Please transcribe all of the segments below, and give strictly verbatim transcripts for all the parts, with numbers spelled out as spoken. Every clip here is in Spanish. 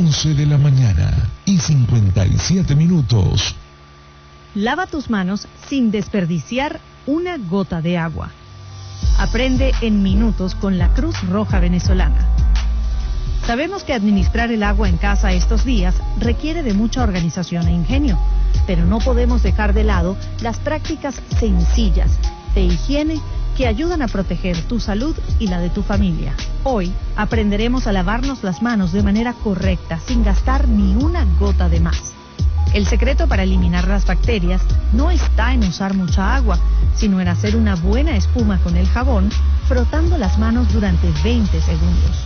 once de la mañana y cincuenta y siete minutos. Lava tus manos sin desperdiciar una gota de agua. Aprende en minutos con la Cruz Roja Venezolana. Sabemos que administrar el agua en casa estos días requiere de mucha organización e ingenio, pero no podemos dejar de lado las prácticas sencillas de higiene que ayudan a proteger tu salud y la de tu familia. Hoy aprenderemos a lavarnos las manos de manera correcta, sin gastar ni una gota de más. El secreto para eliminar las bacterias no está en usar mucha agua, sino en hacer una buena espuma con el jabón, frotando las manos durante veinte segundos.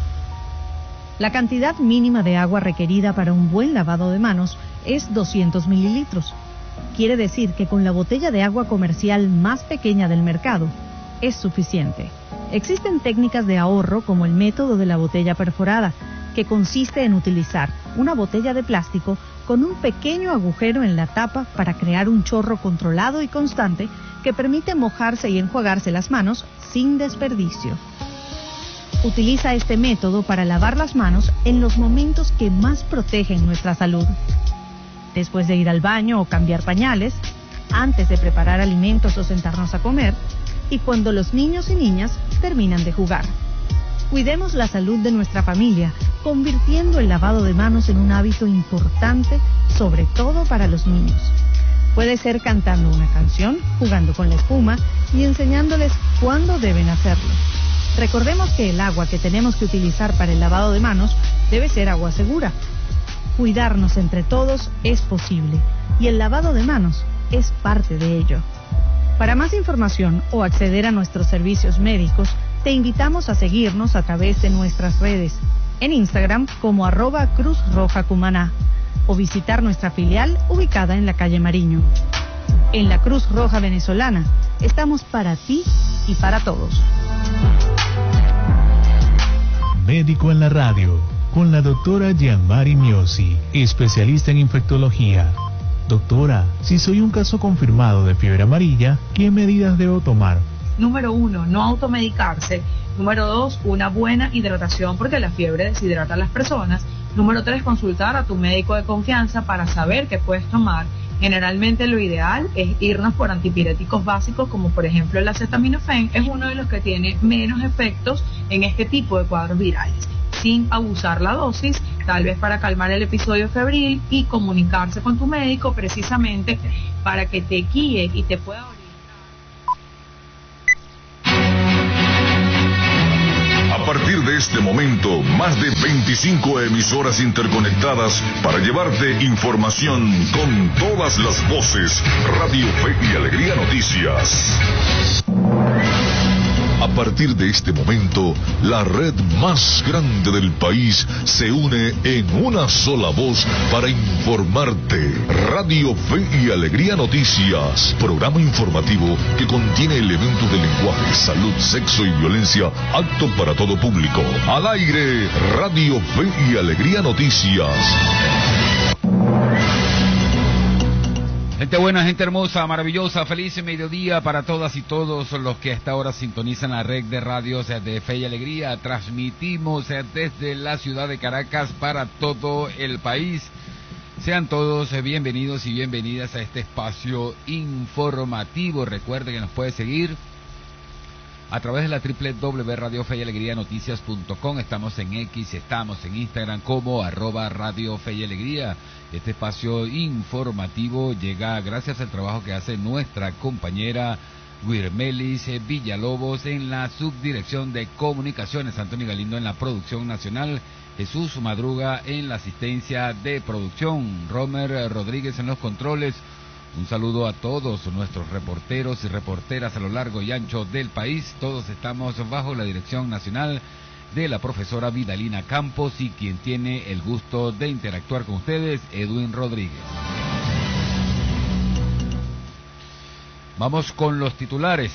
La cantidad mínima de agua requerida para un buen lavado de manos es doscientos mililitros. Quiere decir que con la botella de agua comercial más pequeña del mercado es suficiente. Existen técnicas de ahorro como el método de la botella perforada, que consiste en utilizar una botella de plástico con un pequeño agujero en la tapa para crear un chorro controlado y constante que permite mojarse y enjuagarse las manos sin desperdicio. Utiliza este método para lavar las manos en los momentos que más protegen nuestra salud. Después de ir al baño o cambiar pañales, antes de preparar alimentos o sentarnos a comer, y cuando los niños y niñas terminan de jugar. Cuidemos la salud de nuestra familia, convirtiendo el lavado de manos en un hábito importante, sobre todo para los niños. Puede ser cantando una canción, jugando con la espuma y enseñándoles cuándo deben hacerlo. Recordemos que el agua que tenemos que utilizar para el lavado de manos debe ser agua segura. Cuidarnos entre todos es posible y el lavado de manos es parte de ello. Para más información o acceder a nuestros servicios médicos, te invitamos a seguirnos a través de nuestras redes, en Instagram como arroba Cruz Roja Cumaná, o visitar nuestra filial ubicada en la calle Mariño. En la Cruz Roja Venezolana estamos para ti y para todos. Médico en la radio, con la doctora Gianmari Miosi, especialista en infectología. Doctora, si soy un caso confirmado de fiebre amarilla, ¿qué medidas debo tomar? Número uno, no automedicarse. Número dos, una buena hidratación porque la fiebre deshidrata a las personas. Número tres, consultar a tu médico de confianza para saber qué puedes tomar. Generalmente lo ideal es irnos por antipiréticos básicos como por ejemplo el acetaminofén, es uno de los que tiene menos efectos en este tipo de cuadros virales, sin abusar la dosis, tal vez para calmar el episodio febril y comunicarse con tu médico precisamente para que te guíe y te pueda orientar. A partir de este momento, más de veinticinco emisoras interconectadas para llevarte información con todas las voces. Radio Fe y Alegría Noticias. A partir de este momento, la red más grande del país se une en una sola voz para informarte. Radio Fe y Alegría Noticias, programa informativo que contiene elementos de lenguaje, salud, sexo y violencia, apto para todo público. Al aire, Radio Fe y Alegría Noticias. Gente buena, gente hermosa, maravillosa, feliz mediodía para todas y todos los que a esta hora sintonizan la red de radios de Fe y Alegría. Transmitimos desde la ciudad de Caracas para todo el país. Sean todos bienvenidos y bienvenidas a este espacio informativo. Recuerde que nos puede seguir a través de la doble u doble u doble u punto radio fe y alegría noticias punto com. Estamos en X, estamos en Instagram como arroba Radio Fe y Alegría. Este espacio informativo llega gracias al trabajo que hace nuestra compañera Wirmelis Villalobos en la subdirección de comunicaciones, Antonio Galindo en la producción nacional, Jesús Madruga en la asistencia de producción, Romer Rodríguez en los controles. Un saludo a todos nuestros reporteros y reporteras a lo largo y ancho del país. Todos estamos bajo la dirección nacional de la profesora Vidalina Campos y quien tiene el gusto de interactuar con ustedes, Edwin Rodríguez. Vamos con los titulares.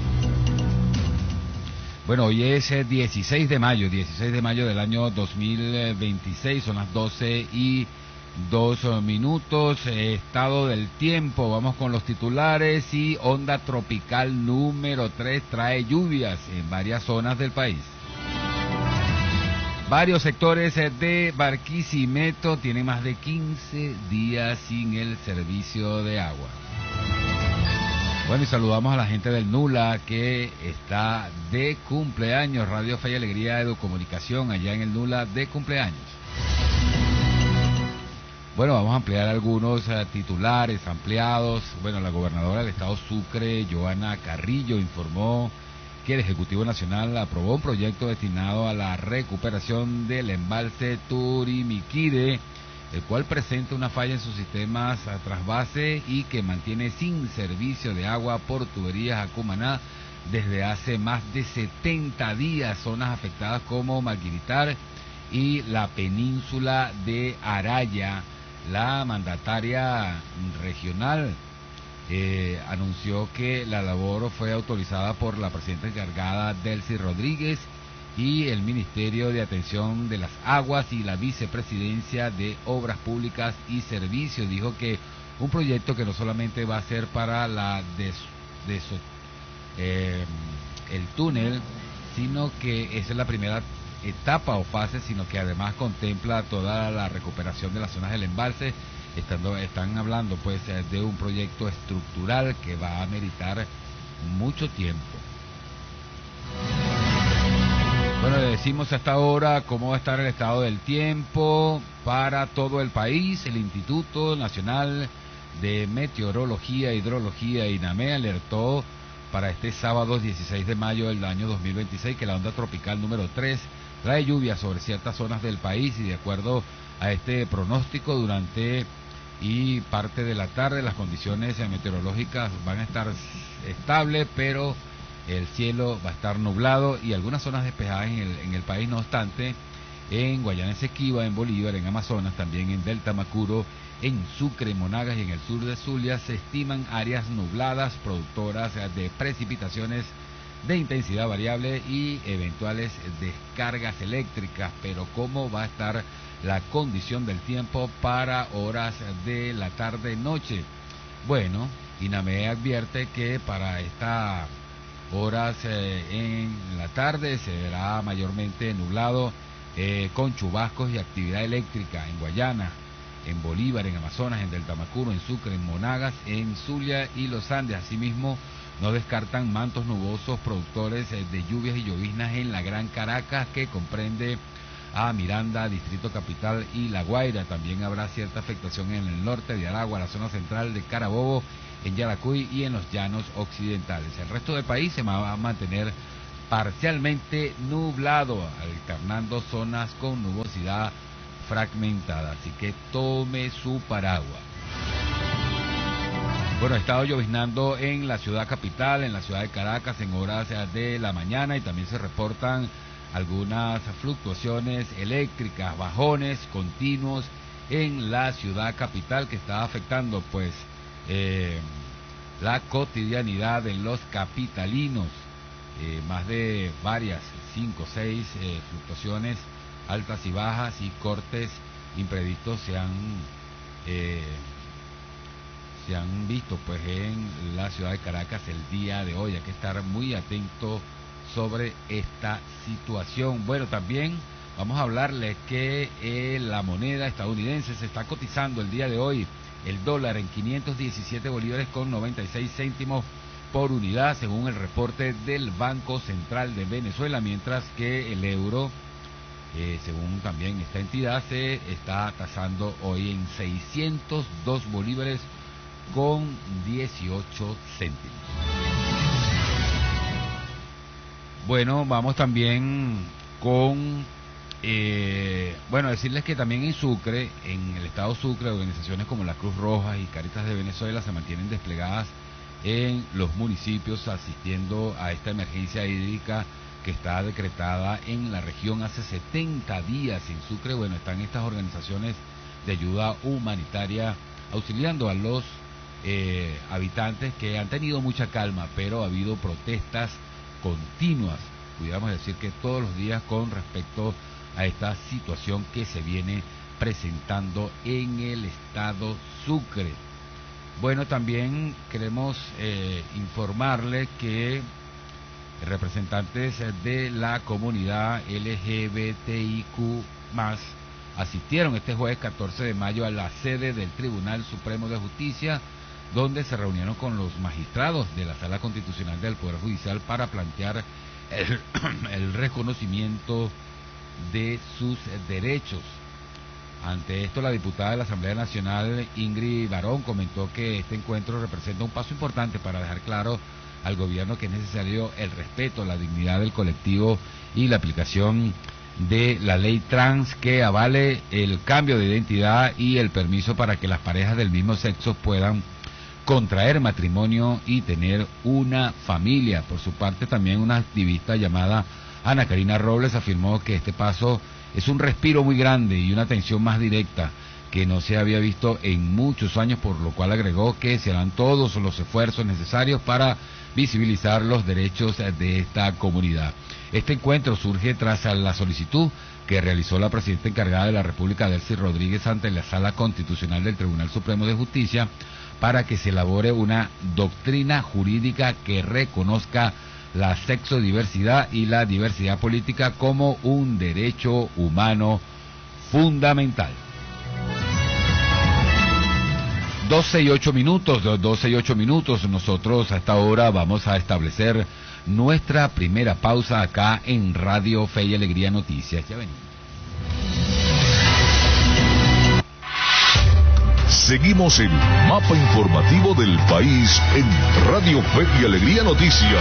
Bueno, hoy es dieciséis de mayo, dieciséis de mayo del año dos mil veintiséis, son las doce y dos minutos, eh, estado del tiempo, vamos con los titulares. Y onda tropical número tres trae lluvias en varias zonas del país. Varios sectores de Barquisimeto tienen más de quince días sin el servicio de agua. Bueno, y saludamos a la gente del Nula que está de cumpleaños. Radio Fe y Alegría Educomunicación allá en el Nula de cumpleaños. Bueno, vamos a ampliar algunos uh, titulares ampliados. Bueno, la gobernadora del estado Sucre, Joana Carrillo, informó que el Ejecutivo Nacional aprobó un proyecto destinado a la recuperación del embalse Turimiquide, el cual presenta una falla en sus sistemas a trasvase y que mantiene sin servicio de agua por tuberías a Cumaná desde hace más de setenta días. Zonas afectadas como Marguiritar y la península de Araya. La mandataria regional eh, anunció que la labor fue autorizada por la presidenta encargada Delcy Rodríguez y el Ministerio de Atención de las Aguas y la Vicepresidencia de Obras Públicas y Servicios. Dijo que un proyecto que no solamente va a ser para la des, des, eh, el túnel, sino que esa es la primera etapa o fase, sino que además contempla toda la recuperación de las zonas del embalse. Estando, están hablando pues de un proyecto estructural que va a meritar mucho tiempo. Bueno, le decimos hasta ahora cómo va a estar el estado del tiempo para todo el país. El Instituto Nacional de Meteorología e Hidrología, INAME, alertó para este sábado dieciséis de mayo del año dos mil veintiséis que la onda tropical número tres trae lluvias sobre ciertas zonas del país, y de acuerdo a este pronóstico, durante y parte de la tarde las condiciones meteorológicas van a estar estables, pero el cielo va a estar nublado y algunas zonas despejadas en el, en el país. No obstante, en Guayana Esequiba, en Bolívar, en Amazonas, también en Delta Macuro, en Sucre, en Monagas y en el sur de Zulia se estiman áreas nubladas productoras de precipitaciones de intensidad variable y eventuales descargas eléctricas. Pero ¿cómo va a estar la condición del tiempo para horas de la tarde-noche? Bueno, INAME advierte que para estas horas eh, en la tarde se verá mayormente nublado, eh, con chubascos y actividad eléctrica en Guayana, en Bolívar, en Amazonas, en Delta Macuro, en Sucre, en Monagas, en Zulia y los Andes. Asimismo, no descartan mantos nubosos productores de lluvias y lloviznas en la Gran Caracas, que comprende a Miranda, Distrito Capital y La Guaira. También habrá cierta afectación en el norte de Aragua, la zona central de Carabobo, en Yaracuy y en los llanos occidentales. El resto del país se va a mantener parcialmente nublado, alternando zonas con nubosidad fragmentada, así que tome su paraguas. Bueno, ha estado lloviznando en la ciudad capital, en la ciudad de Caracas, en horas de la mañana, y también se reportan algunas fluctuaciones eléctricas, bajones continuos en la ciudad capital, que está afectando pues eh, la cotidianidad de los capitalinos. Eh, más de varias, cinco, seis eh, fluctuaciones altas y bajas y cortes imprevistos se han eh, se han visto pues en la ciudad de Caracas el día de hoy. Hay que estar muy atento sobre esta situación. Bueno, también vamos a hablarles que eh, la moneda estadounidense se está cotizando el día de hoy, el dólar en quinientos diecisiete bolívares con noventa y seis céntimos por unidad, según el reporte del Banco Central de Venezuela, mientras que el euro, eh, según también esta entidad, se está tasando hoy en seiscientos dos bolívares con dieciocho céntimos. Bueno, vamos también con, eh, bueno, decirles que también en Sucre, en el estado Sucre, organizaciones como la Cruz Roja y Cáritas de Venezuela se mantienen desplegadas en los municipios asistiendo a esta emergencia hídrica que está decretada en la región hace setenta días. En Sucre, bueno, están estas organizaciones de ayuda humanitaria auxiliando a los eh, habitantes que han tenido mucha calma, pero ha habido protestas continuas, pudiéramos decir que todos los días, con respecto a esta situación que se viene presentando en el estado Sucre. Bueno, también queremos eh, informarle que Representantes de la comunidad L G B T I Q más, asistieron este jueves catorce de mayo a la sede del Tribunal Supremo de Justicia, donde se reunieron con los magistrados de la Sala Constitucional del Poder Judicial para plantear el, el reconocimiento de sus derechos. Ante esto, la diputada de la Asamblea Nacional, Ingrid Barón, comentó que este encuentro representa un paso importante para dejar claro al gobierno que es necesario el respeto, la dignidad del colectivo y la aplicación de la ley trans que avale el cambio de identidad y el permiso para que las parejas del mismo sexo puedan contraer matrimonio y tener una familia. Por su parte, también una activista llamada Ana Karina Robles afirmó que este paso es un respiro muy grande y una atención más directa que no se había visto en muchos años, por lo cual agregó que se harán todos los esfuerzos necesarios para visibilizar los derechos de esta comunidad. Este encuentro surge tras la solicitud que realizó la presidenta encargada de la República, Delcy Rodríguez, ante la Sala Constitucional del Tribunal Supremo de Justicia para que se elabore una doctrina jurídica que reconozca la sexodiversidad y la diversidad política como un derecho humano fundamental. doce y ocho minutos, doce y ocho minutos, nosotros a esta hora vamos a establecer nuestra primera pausa acá en Radio Fe y Alegría Noticias. Ya venimos. Seguimos el mapa informativo del país en Radio Fe y Alegría Noticias.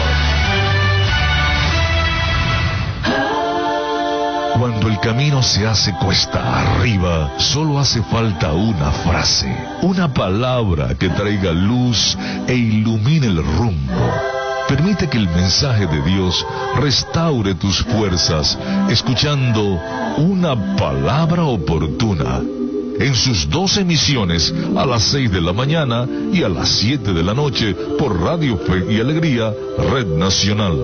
Cuando el camino se hace cuesta arriba, solo hace falta una frase, una palabra que traiga luz e ilumine el rumbo. Permite que el mensaje de Dios restaure tus fuerzas, escuchando una palabra oportuna. En sus dos emisiones, a las seis de la mañana y a las siete de la noche, por Radio Fe y Alegría, Red Nacional.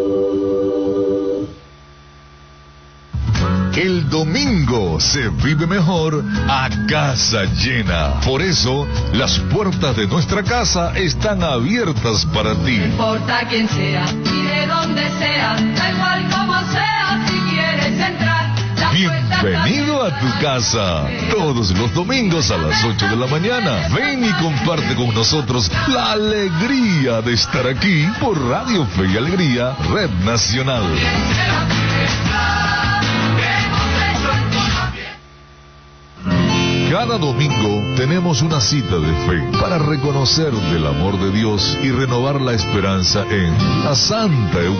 El domingo se vive mejor a casa llena. Por eso, las puertas de nuestra casa están abiertas para ti. No importa quién sea y de dónde sea, da igual como sea, si quieres entrar. Bienvenido a tu casa. Todos los domingos a las ocho de la mañana. Ven y comparte con nosotros la alegría de estar aquí por Radio Fe y Alegría, Red Nacional. Cada domingo tenemos una cita de fe para reconocer del amor de Dios y renovar la esperanza en la Santa Eucaristía.